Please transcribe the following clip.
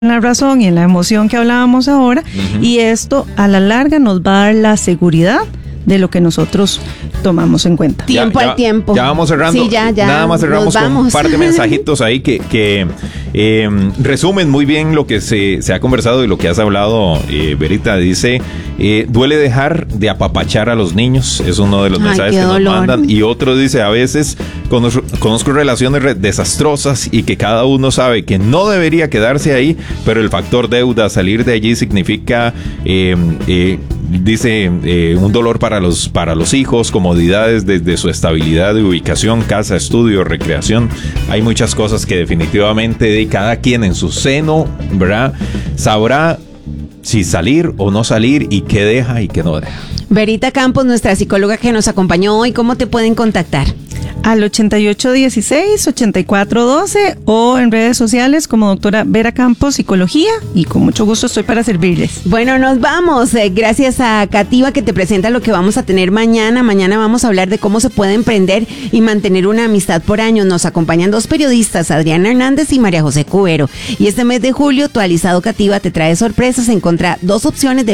la razón y en la emoción que hablábamos ahora, y esto a la larga nos va a dar la seguridad de lo que nosotros tomamos en cuenta. Tiempo al tiempo. Ya vamos cerrando. Sí, ya. Nada más cerramos con un par de mensajitos ahí que resumen muy bien lo que se ha conversado y lo que has hablado, Verita. Dice, duele dejar de apapachar a los niños. Es uno de los mensajes que nos mandan. Y otro dice, a veces conozco relaciones desastrosas y que cada uno sabe que no debería quedarse ahí, pero el factor deuda, salir de allí significa... dice un dolor para los hijos, comodidades desde su estabilidad de ubicación, casa, estudio, recreación. Hay muchas cosas que definitivamente de cada quien en su seno, ¿verdad? Sabrá si salir o no salir y qué deja y qué no deja. Verita Campos, nuestra psicóloga que nos acompañó hoy, ¿cómo te pueden contactar? Al 8816-8412 o en redes sociales como doctora Vera Campos Psicología, y con mucho gusto estoy para servirles. Bueno, nos vamos. Gracias a Cativa que te presenta lo que vamos a tener mañana. Mañana vamos a hablar de cómo se puede emprender y mantener una amistad por años. Nos acompañan dos periodistas, Adriana Hernández y María José Cubero. Y este mes de julio, tu alisado Cativa te trae sorpresas. Encontrá 2 opciones de